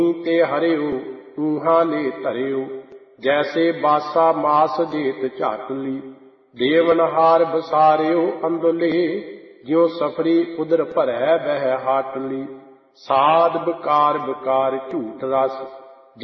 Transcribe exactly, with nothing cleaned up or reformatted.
ਤੇ ਹਰਿਓ ਊਹਾਂ ਲੈ ਧਰਿਓ। ਜੈਸੇ ਬਾਸਾ ਮਾਸ ਜੇਤ ਝਾਟਲੀ, ਦੇਵਨਹਾਰ ਬਸਾਰਿਓ ਅੰਦਲੇ। ਜਿਉ ਸਫਰੀ ਉਦਰ ਭਰੈ ਬਹਿ ਹਾਟਲੀ, ਸਾਧ ਬਕਾਰ ਬਕਾਰ ਝੂਠ ਰਸ,